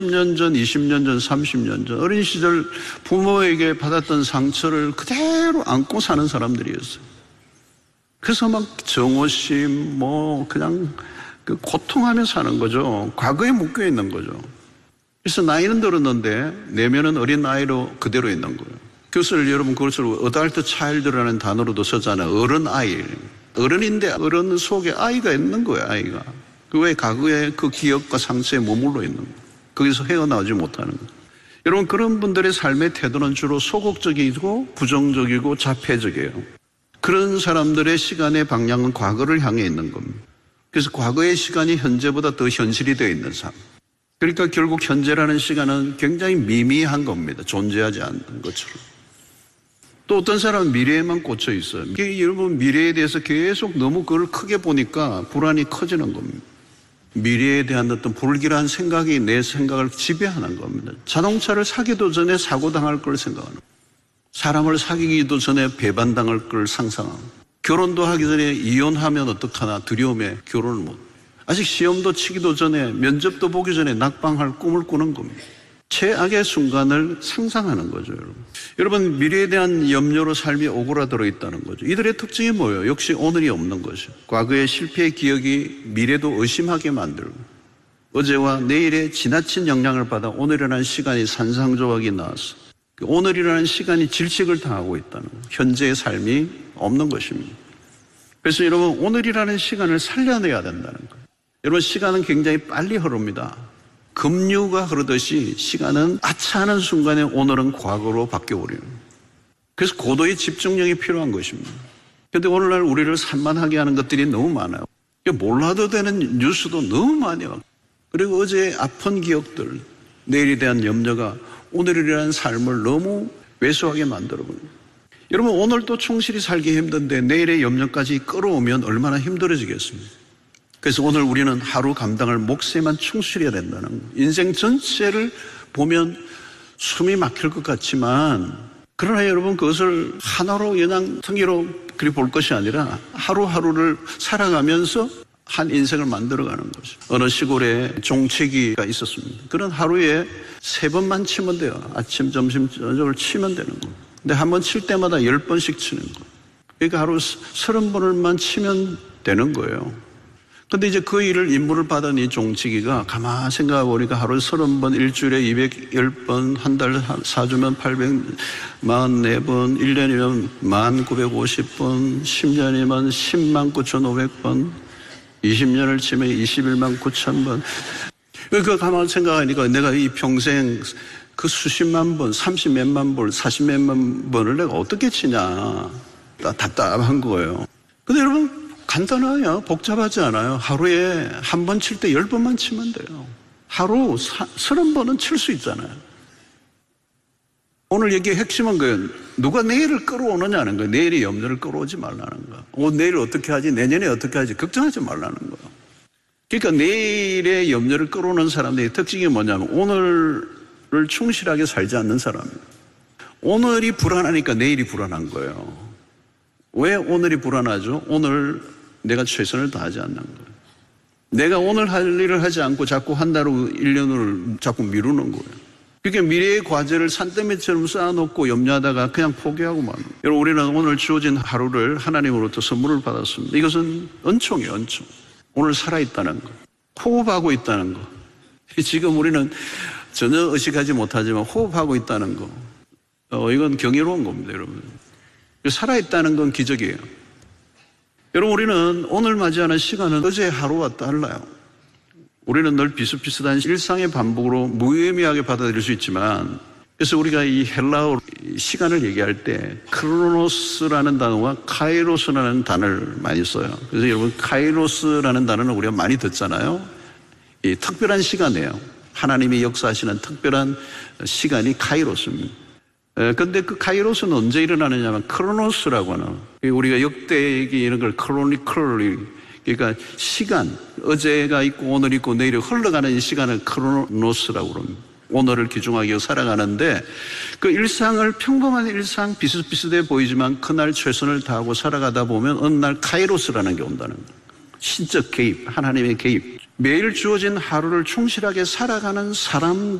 10년 전, 20년 전, 30년 전 어린 시절 부모에게 받았던 상처를 그대로 안고 사는 사람들이었어요. 그래서 막 정오심 그냥 고통하며 사는 거죠. 과거에 묶여 있는 거죠. 그래서 나이는 들었는데 내면은 어린 아이로 그대로 있는 거예요. 그것을 여러분 그것을 어덜트 차일드라는 단어로도 썼잖아요. 어른 아이. 어른인데 어른 속에 아이가 있는 거예요. 아이가. 왜 과거의 그 기억과 상처에 머물러 있는 거예요. 거기서 헤어나오지 못하는 거예요. 여러분 그런 분들의 삶의 태도는 주로 소극적이고 부정적이고 자폐적이에요. 그런 사람들의 시간의 방향은 과거를 향해 있는 겁니다. 그래서 과거의 시간이 현재보다 더 현실이 되어 있는 삶. 그러니까 결국 현재라는 시간은 굉장히 미미한 겁니다. 존재하지 않는 것처럼. 또 어떤 사람은 미래에만 꽂혀 있어요. 여러분 미래에 대해서 계속 너무 그걸 크게 보니까 불안이 커지는 겁니다. 미래에 대한 어떤 불길한 생각이 내 생각을 지배하는 겁니다. 자동차를 사기도 전에 사고당할 걸 생각하는 거예요. 사람을 사귀기도 전에 배반당할 걸 상상하고 결혼도 하기 전에 이혼하면 어떡하나 두려움에 결혼을 못. 아직 시험도 치기도 전에 면접도 보기 전에 낙방할 꿈을 꾸는 겁니다. 최악의 순간을 상상하는 거죠, 여러분. 여러분 미래에 대한 염려로 삶이 오그라들어 있다는 거죠. 이들의 특징이 뭐예요? 역시 오늘이 없는 것이죠. 과거의 실패의 기억이 미래도 의심하게 만들고 어제와 내일의 지나친 영향을 받아 오늘이라는 시간이 산산조각이 나왔어. 오늘이라는 시간이 질식을 당하고 있다는 거예요. 현재의 삶이 없는 것입니다. 그래서 여러분 오늘이라는 시간을 살려내야 된다는 거예요. 여러분 시간은 굉장히 빨리 흐릅니다. 급류가 흐르듯이 시간은 아차하는 순간에 오늘은 과거로 바뀌어버리는 거예요. 그래서 고도의 집중력이 필요한 것입니다. 그런데 오늘날 우리를 산만하게 하는 것들이 너무 많아요. 몰라도 되는 뉴스도 너무 많이 와요. 그리고 어제의 아픈 기억들, 내일에 대한 염려가 오늘이라는 삶을 너무 왜소하게 만들어버려요. 여러분 오늘도 충실히 살기 힘든데 내일의 염려까지 끌어오면 얼마나 힘들어지겠습니까? 그래서 오늘 우리는 하루 감당할 몫에만 충실해야 된다는 거예요. 인생 전체를 보면 숨이 막힐 것 같지만 그러나 여러분 그것을 하나로 그냥 통계로 그리 볼 것이 아니라 하루하루를 살아가면서 한 인생을 만들어가는 거죠. 어느 시골에 종치기가 있었습니다. 그런 하루에 3번만 치면 돼요. 아침, 점심, 저녁을 치면 되는 거예요. 근데 한 번 칠 때마다 10번씩 치는 거예요. 그러니까 하루 30번을만 치면 되는 거예요. 근데 이제 그 일을 임무를 받은 이 종치기가 가만히 생각해 보니까 하루 30번, 일주일에 210번, 한 달 4주면 844번, 1년이면 1950번, 10년이면 109,500번, 20년을 치면 21만 9천 번. 가만히 생각하니까 내가 이 평생 그 수십만 번, 30몇만 번, 40몇만 번을 내가 어떻게 치냐. 답답한 거예요. 근데 여러분, 간단해요. 복잡하지 않아요. 하루에 한 번 칠 때 10번만 치면 돼요. 하루 30번은 칠 수 있잖아요. 오늘 얘기의 핵심은 거예요. 누가 내일을 끌어오느냐는 거예요. 내일의 염려를 끌어오지 말라는 거예요. 내일 어떻게 하지? 내년에 어떻게 하지? 걱정하지 말라는 거예요. 그러니까 내일의 염려를 끌어오는 사람들의 특징이 뭐냐면 오늘을 충실하게 살지 않는 사람이에요. 오늘이 불안하니까 내일이 불안한 거예요. 왜 오늘이 불안하죠? 오늘 내가 최선을 다하지 않는 거예요. 내가 오늘 할 일을 하지 않고 자꾸 한 달 후 1년을 자꾸 미루는 거예요. 그러니까 미래의 과제를 산더미처럼 쌓아놓고 염려하다가 그냥 포기하고 마는 거예요. 여러분 우리는 오늘 주어진 하루를 하나님으로부터 선물을 받았습니다. 이것은 은총이에요. 은총. 오늘 살아있다는 거. 호흡하고 있다는 거. 지금 우리는 전혀 의식하지 못하지만 호흡하고 있다는 거. 이건 경이로운 겁니다. 여러분. 살아있다는 건 기적이에요. 여러분 우리는 오늘 맞이하는 시간은 어제 하루와 달라요. 우리는 늘 비슷비슷한 일상의 반복으로 무의미하게 받아들일 수 있지만 그래서 우리가 이 헬라어 시간을 얘기할 때 크로노스라는 단어와 카이로스라는 단어를 많이 써요. 그래서 여러분 카이로스라는 단어는 우리가 많이 듣잖아요. 이 특별한 시간이에요. 하나님이 역사하시는 특별한 시간이 카이로스입니다. 근데 그 카이로스는 언제 일어나느냐면 크로노스라고 하는 우리가 역대기 이런 걸 크로니컬 그러니까 시간 어제가 있고 오늘 있고 내일이 흘러가는 이 시간을 크로노스라고 그럽니다. 오늘을 기준하게 살아가는데 그 일상을 평범한 일상 비슷비슷해 보이지만 그날 최선을 다하고 살아가다 보면 어느 날 카이로스라는 게 온다는 거예요. 신적 개입, 하나님의 개입. 매일 주어진 하루를 충실하게 살아가는 사람